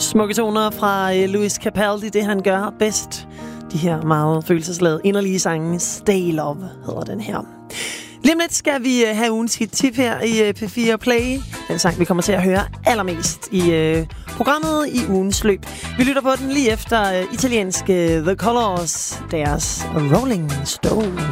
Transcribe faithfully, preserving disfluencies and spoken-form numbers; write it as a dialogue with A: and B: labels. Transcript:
A: Smukke toner fra Louis Capaldi, det han gør bedst. De her meget følelsesladede, inderlige sange. Stay Love hedder den her. Lige om lidt skal vi have ugens hit-tip her i P fire Play. Den sang, vi kommer til at høre allermest i uh, programmet i ugens løb. Vi lytter på den lige efter uh, italienske The Colors, deres Rolling Stone.